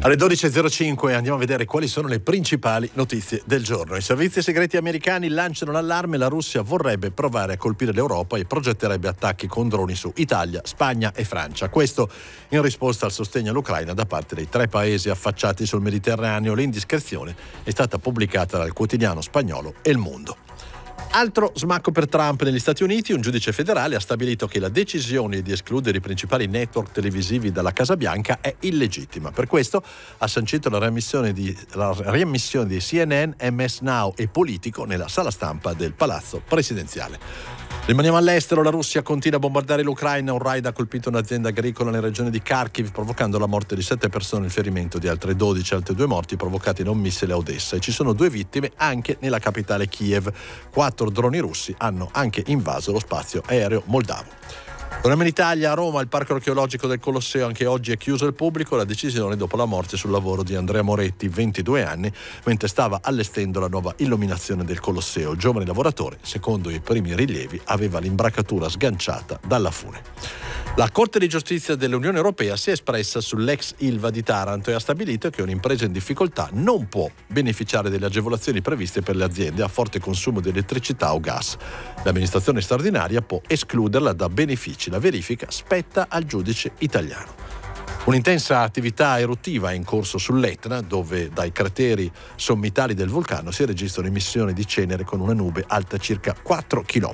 Alle 12.05 andiamo a vedere quali sono le principali notizie del giorno. I servizi segreti americani lanciano l'allarme: la Russia vorrebbe provare a colpire l'Europa e progetterebbe attacchi con droni su Italia, Spagna e Francia. Questo in risposta al sostegno all'Ucraina da parte dei 3 paesi affacciati sul Mediterraneo. L'indiscrezione è stata pubblicata dal quotidiano spagnolo El Mundo. Altro smacco per Trump negli Stati Uniti: un giudice federale ha stabilito che la decisione di escludere i principali network televisivi dalla Casa Bianca è illegittima. Per questo ha sancito la riammissione di CNN, MS Now e Politico nella sala stampa del Palazzo Presidenziale. Rimaniamo all'estero. La Russia continua a bombardare l'Ucraina. Un raid ha colpito un'azienda agricola nella regione di Kharkiv, provocando la morte di 7 persone e il ferimento di altre 12. Altre 2 morti provocati da un missile a Odessa, e ci sono 2 vittime anche nella capitale Kiev. 4 droni russi hanno anche invaso lo spazio aereo moldavo. Torniamo in Italia, a Roma. Il parco archeologico del Colosseo anche oggi è chiuso al pubblico. La decisione dopo la morte sul lavoro di Andrea Moretti, 22 anni, mentre stava allestendo la nuova illuminazione del Colosseo. Il giovane lavoratore, secondo i primi rilievi, aveva l'imbracatura sganciata dalla fune. La Corte di Giustizia dell'Unione Europea si è espressa sull'ex Ilva di Taranto e ha stabilito che un'impresa in difficoltà non può beneficiare delle agevolazioni previste per le aziende a forte consumo di elettricità o gas. L'amministrazione straordinaria può escluderla da benefici. La verifica spetta al giudice italiano. Un'intensa attività eruttiva è in corso sull'Etna, dove dai crateri sommitali del vulcano si registrano emissioni di cenere con una nube alta circa 4 km.